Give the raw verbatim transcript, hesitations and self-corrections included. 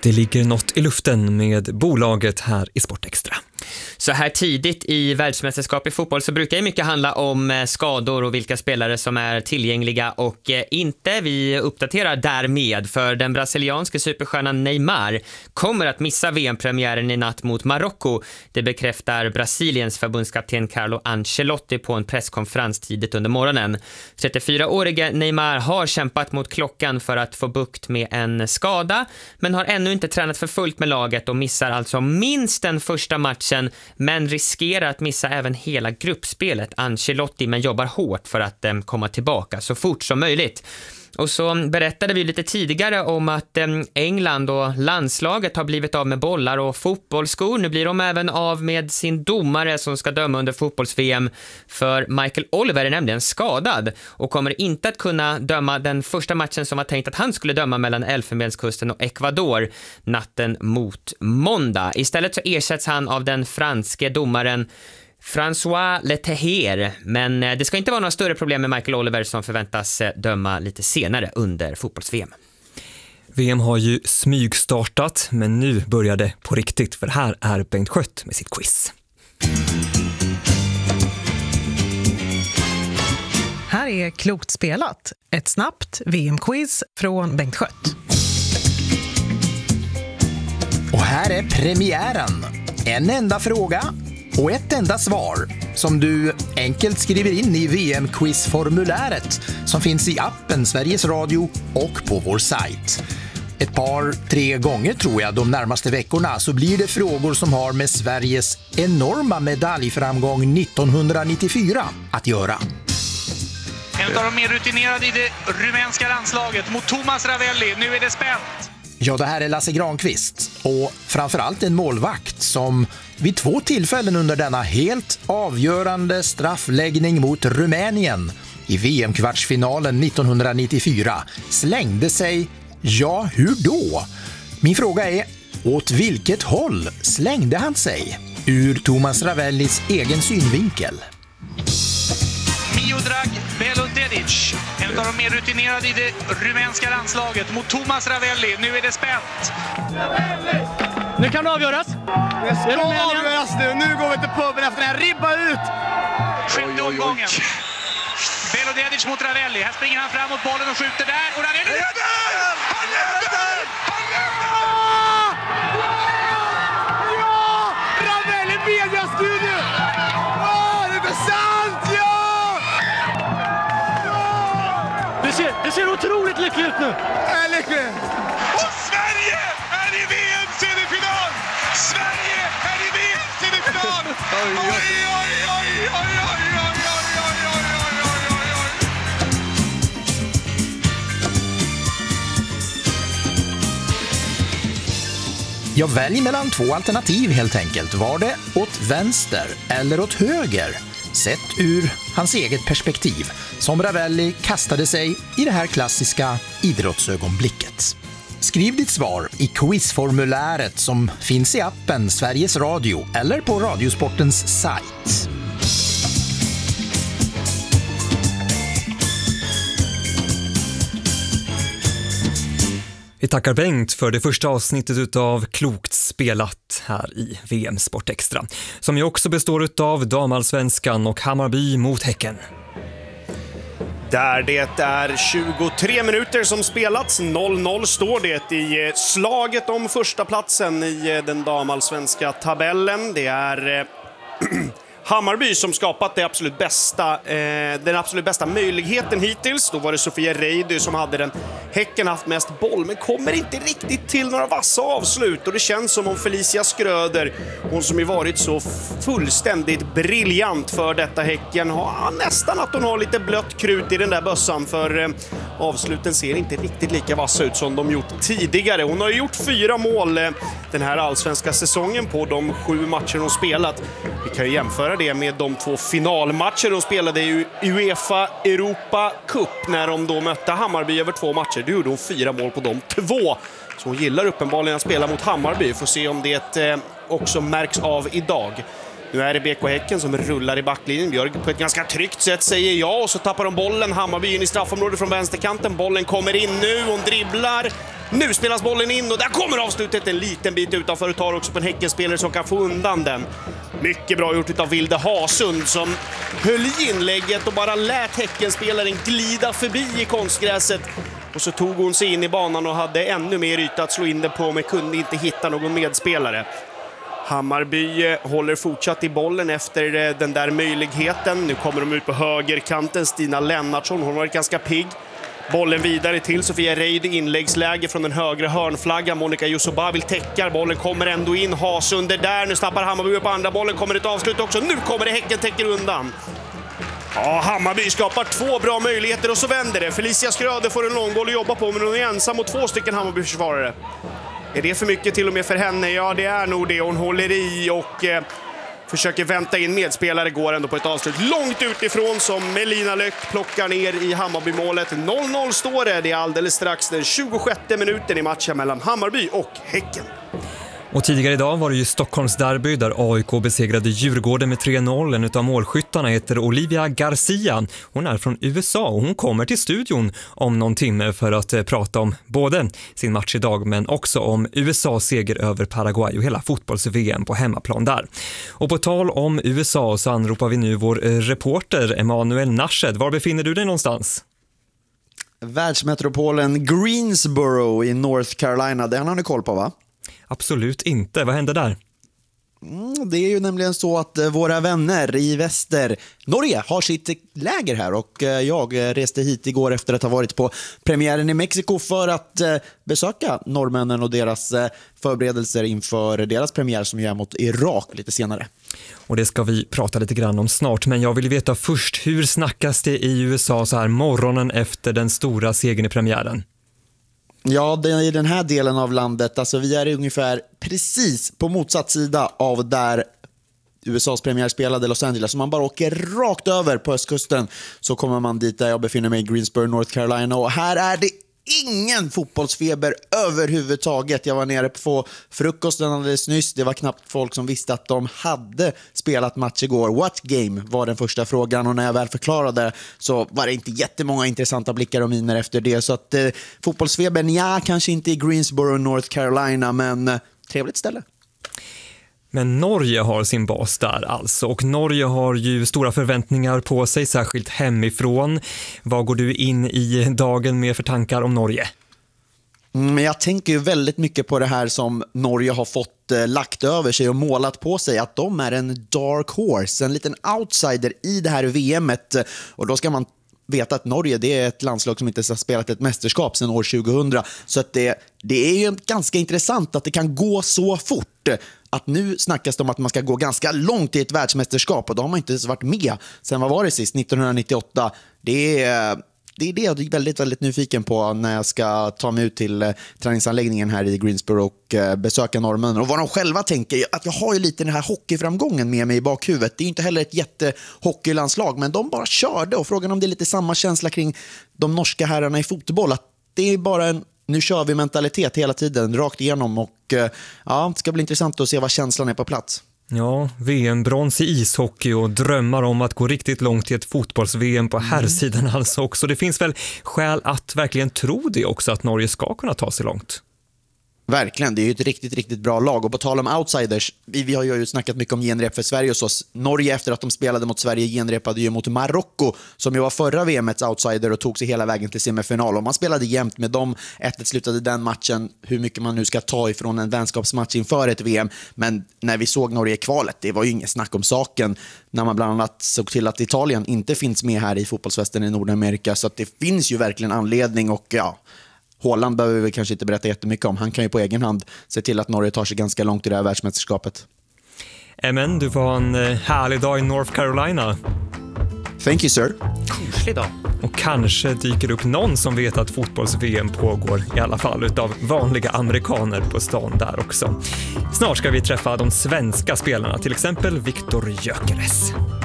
Det ligger något i luften med bolaget här i Sportextra. Så här tidigt i världsmästerskap i fotboll så brukar det mycket handla om skador och vilka spelare som är tillgängliga och inte. Vi uppdaterar därmed för den brasilianska superstjärnan Neymar kommer att missa V M-premiären i natt mot Marocko. Det bekräftar Brasiliens förbundskapten Carlo Ancelotti på en presskonferens tidigt under morgonen. trettiofyraårige Neymar har kämpat mot klockan för att få bukt med en skada men har ännu inte tränat för fullt med laget och missar alltså minst den första matchen men riskerar att missa även hela gruppspelet. Ancelotti men jobbar hårt för att eh, komma tillbaka så fort som möjligt. Och så berättade vi lite tidigare om att eh, England och landslaget har blivit av med bollar och fotbollsskor. Nu blir de även av med sin domare som ska döma under fotbolls-V M. För Michael Oliver är nämligen skadad och kommer inte att kunna döma den första matchen som var tänkt att han skulle döma mellan Elfenbenskusten och Ecuador natten mot måndag. Istället så ersätts han av den franske domaren François Leterrier, men det ska inte vara några större problem med Michael Oliver som förväntas döma lite senare under fotbolls-V M. V M har ju smygstartat, men nu börjar det på riktigt för här är Bengt Skött med sitt quiz. Här är Klokt spelat, ett snabbt V M-quiz från Bengt Skött. Och här är premiären. En enda fråga och ett enda svar som du enkelt skriver in i V M-quizformuläret som finns i appen Sveriges Radio och på vår sajt. Ett par, tre gånger tror jag de närmaste veckorna så blir det frågor som har med Sveriges enorma medaljframgång nittonhundranittiofyra att göra. En av de mer rutinerade i det rumänska landslaget mot Thomas Ravelli. Nu är det spänt. Ja, det här är Lasse Granqvist och framförallt en målvakt som vid två tillfällen under denna helt avgörande straffläggning mot Rumänien i V M-kvartsfinalen nittonhundranittiofyra slängde sig, ja hur då? Min fråga är, åt vilket håll slängde han sig? Ur Thomas Ravellis egen synvinkel. Miodrag Belodedic, en av de mer rutinerade i det rumänska landslaget mot Thomas Ravelli. Nu är det spänt. Nu kan det avgöras. Det ska avgöras nu. Nu går vi till puben efter den här. Ribba ut. Sjunde omgången. Belodedic mot Ravelli. Här springer han fram mot bollen och skjuter där. Och Ravelli är där! Han är där! Han är där! Ja! Ravelli mediastudio! Åh, det är sant! Ja! Det ser, det ser otroligt lyckligt ut nu. Jag är lycklig. Och Sverige är i V M-semifinal! Sverige är i V M-semifinal! Oj, oj, oj, oj, oj, oj, oj, oj, oj, oj, oj, oj, oj. Jag väljer mellan två alternativ helt enkelt. Var det åt vänster eller åt höger? Sett ur hans eget perspektiv, som Ravelli kastade sig i det här klassiska idrottsögonblicket. Skriv ditt svar i quizformuläret som finns i appen Sveriges Radio eller på Radiosportens sajt. Vi tackar Bengt för det första avsnittet av Klokt spelat här i V M Sportextra, som ju också består av damallsvenskan och Hammarby mot Häcken. Där det är tjugotre minuter som spelats, noll noll står det i slaget om första platsen i den damallsvenska tabellen. Det är Hammarby som skapat det absolut bästa, eh, den absolut bästa möjligheten hittills. Då var det Sofia Reidy som hade den. Häcken haft mest boll men kommer inte riktigt till några vassa avslut. Och det känns som om Felicia Skröder, hon som ju varit så fullständigt briljant för detta Häcken, har nästan att hon har lite blött krut i den där bössan. För eh, avsluten ser inte riktigt lika vassa ut som de gjort tidigare. Hon har ju gjort fyra mål eh, den här allsvenska säsongen på de sju matcher hon spelat. Vi kan ju jämföra det med de två finalmatcher de spelade i UEFA Europa Cup när de då mötte Hammarby över två matcher. Då gjorde hon fyra mål på de två. Så hon gillar uppenbarligen att spela mot Hammarby. Får se om det eh, också märks av idag. Nu är det B K Häcken som rullar i backlinjen. Björk på ett ganska tryggt sätt säger ja och så tappar de bollen. Hammarby in i straffområdet från vänsterkanten. Bollen kommer in nu. Hon dribblar. Nu spelas bollen in och där kommer avslutet en liten bit utanför och tar också på en Häckenspelare som kan få undan den. Mycket bra gjort av Vilde Hasund som höll i inlägget och bara lät Häckenspelaren glida förbi i konstgräset. Och så tog hon sig in i banan och hade ännu mer yta att slå in det på men kunde inte hitta någon medspelare. Hammarby håller fortsatt i bollen efter den där möjligheten. Nu kommer de ut på högerkanten. Stina Lennartsson, hon har varit ganska pigg. Bollen vidare till Sofia Reid, inläggsläge från den högra hörnflaggan. Monica Yusubabil täckar, bollen kommer ändå in. Hasunder där, nu snappar Hammarby upp andra bollen. Kommer ett avslut också, nu kommer det, Häcken täcker undan. Ja, Hammarby skapar två bra möjligheter och så vänder det. Felicia Skröder får en långboll att jobba på men hon är ensam mot två stycken Hammarby-försvarare. Är det för mycket till och med för henne? Ja, det är nog det. Hon håller i och eh, försöker vänta in medspelare. Går ändå på ett avslut långt utifrån som Melina Löck plockar ner i Hammarby-målet. noll noll står det. Det är alldeles strax den tjugosjätte minuten i matchen mellan Hammarby och Häcken. Och tidigare idag var det ju Stockholms derby där A I K besegrade Djurgården med tre noll. En av målskyttarna heter Olivia Garcia. Hon är från U S A och hon kommer till studion om någon timme för att eh, prata om både sin match idag men också om U S A:s seger över Paraguay och hela fotbolls-V M på hemmaplan där. Och på tal om U S A så anropar vi nu vår eh, reporter Emanuel Nashed. Var befinner du dig någonstans? Världsmetropolen Greensboro i North Carolina. Det har ni koll på, va? Absolut inte. Vad hände där? Mm, det är ju nämligen så att våra vänner i väster Norge har sitt läger här och jag reste hit igår efter att ha varit på premiären i Mexiko för att besöka norrmännen och deras förberedelser inför deras premiär som är mot Irak lite senare. Och det ska vi prata lite grann om snart, men jag vill veta först, hur snackas det i U S A så här morgonen efter den stora segern i premiären? Ja, det är i den här delen av landet, alltså vi är ungefär precis på motsatt sida av där U S A:s premiär spelade, Los Angeles. Så man bara åker rakt över på östkusten så kommer man dit där jag befinner mig i Greensboro, North Carolina. Och här är det ingen fotbollsfeber överhuvudtaget. Jag var nere på frukosten alldeles nyss. Det var knappt folk som visste att de hade spelat match igår. What game var den första frågan och när jag väl förklarade så var det inte jättemånga intressanta blickar och miner efter det. Så att eh, fotbollsfebern, ja, kanske inte i Greensboro, North Carolina, men eh, trevligt ställe. Men Norge har sin bas där alltså, och Norge har ju stora förväntningar på sig, särskilt hemifrån. Vad går du in i dagen med för tankar om Norge? Men jag tänker ju väldigt mycket på det här som Norge har fått eh, lagt över sig och målat på sig, att de är en dark horse, en liten outsider i det här V M-et. Och då ska man veta att Norge, det är ett landslag som inte har spelat ett mästerskap sedan år tjugohundra. Så att det, det är ju ganska intressant att det kan gå så fort. Att nu snackas det om att man ska gå ganska långt i ett världsmästerskap och då har man inte ens varit med sen, vad var det sist, nittonhundranittioåtta. Det är, det är det jag är väldigt, väldigt nyfiken på när jag ska ta mig ut till träningsanläggningen här i Greensboro och besöka norrmännen. Och vad de själva tänker, att jag har ju lite den här hockeyframgången med mig i bakhuvudet. Det är ju inte heller ett jättehockeylandslag, men de bara körde, och frågan om det är lite samma känsla kring de norska herrarna i fotboll, att det är bara en nu kör vi mentalitet hela tiden, rakt igenom, och ja, det ska bli intressant att se vad känslan är på plats. Ja, V M-brons i ishockey och drömmar om att gå riktigt långt i ett fotbolls-V M på herrsidan alltså också. Det finns väl skäl att verkligen tro det också, att Norge ska kunna ta sig långt. Verkligen, det är ju ett riktigt, riktigt bra lag. Och på tal om outsiders, vi, vi har ju snackat mycket om genrep för Sverige och så. Norge, efter att de spelade mot Sverige, genrepade ju mot Marocko, som ju var förra V M-ets outsider och tog sig hela vägen till semifinal. Och man spelade jämnt med dem. ett slutade den matchen, hur mycket man nu ska ta ifrån en vänskapsmatch inför ett V M. Men när vi såg Norge i kvalet, det var ju inget snack om saken. När man bland annat såg till att Italien inte finns med här i fotbollsvästen i Nordamerika. Så att det finns ju verkligen anledning, och ja, Håland behöver vi kanske inte berätta jättemycket om. Han kan ju på egen hand se till att Norge tar sig ganska långt i det här världsmästerskapet. Men du får ha en härlig dag i North Carolina. Thank you, sir. Kuslig dag. Och kanske dyker upp någon som vet att fotbolls-V M pågår, i alla fall utav vanliga amerikaner på stan där också. Snart ska vi träffa de svenska spelarna, till exempel Viktor Gyökeres.